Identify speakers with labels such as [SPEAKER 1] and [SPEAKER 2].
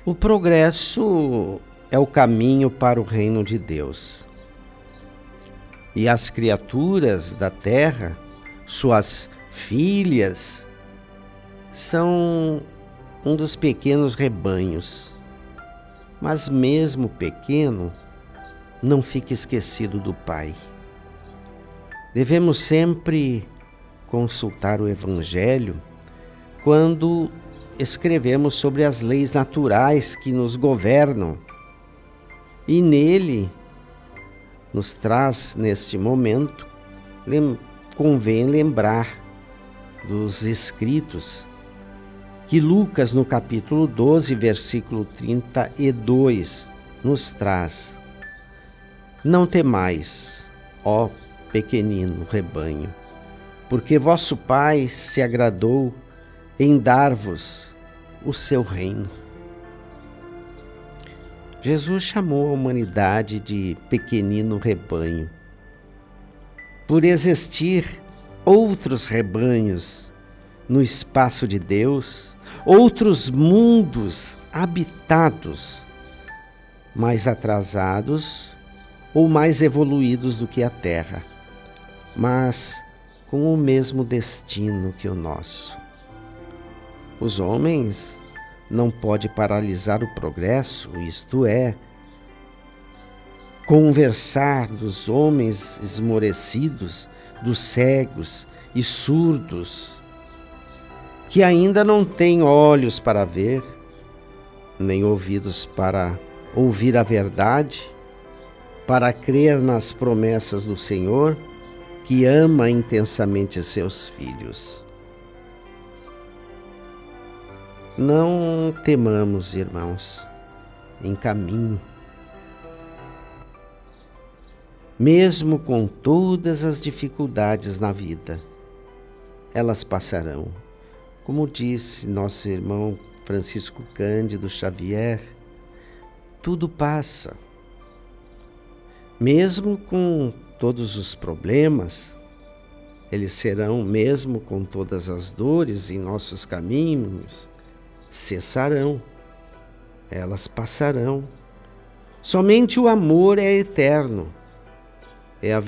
[SPEAKER 1] O progresso é o caminho para o reino de Deus. E as criaturas da terra, suas filhas, são um dos pequenos rebanhos. Mas mesmo pequeno, não fique esquecido do Pai. Devemos sempre consultar o Evangelho quando escrevemos sobre as leis naturais que nos governam. E nele nos traz, neste momento, convém lembrar dos escritos que Lucas, no capítulo 12, versículo 32, nos traz. Não temais, ó pequenino rebanho, porque vosso Pai se agradou em dar-vos o seu reino. Jesus chamou a humanidade de pequenino rebanho, por existir outros rebanhos no espaço de Deus, outros mundos habitados, mais atrasados ou mais evoluídos do que a Terra, mas com o mesmo destino que o nosso. Os homens não podem paralisar o progresso, isto é, conversar dos homens esmorecidos, dos cegos e surdos, que ainda não têm olhos para ver, nem ouvidos para ouvir a verdade, para crer nas promessas do Senhor, que ama intensamente seus filhos. Não temamos, irmãos, em caminho. Mesmo com todas as dificuldades na vida, elas passarão. Como disse nosso irmão Francisco Cândido Xavier, tudo passa. Mesmo com todos os problemas, eles serão, mesmo com todas as dores em nossos caminhos, cessarão, elas passarão. Somente o amor é eterno, é a